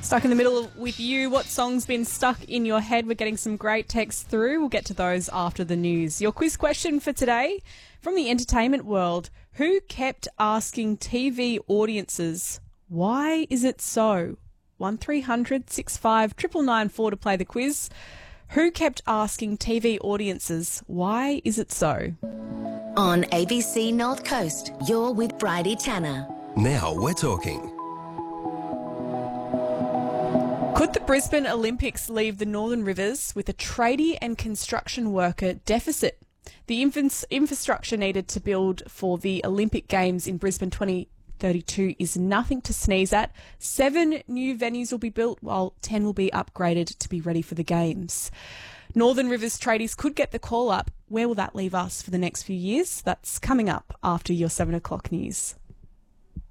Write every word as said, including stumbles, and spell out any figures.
Stuck in the middle with you. What song's been stuck in your head? We're getting some great texts through. We'll get to those after the news. Your quiz question for today, from the entertainment world. Who kept asking T V audiences, why is it so? one three hundred six five nine nine nine four to play the quiz. Who kept asking T V audiences, why is it so? On A B C North Coast, you're with Bridie Tanner. Now we're talking. Could the Brisbane Olympics leave the Northern Rivers with a tradie and construction worker deficit? The infra- infrastructure needed to build for the Olympic Games in Brisbane twenty thirty-two is nothing to sneeze at. Seven new venues will be built, while ten will be upgraded to be ready for the Games. Northern Rivers tradies could get the call up. Where will that leave us for the next few years? That's coming up after your seven o'clock news.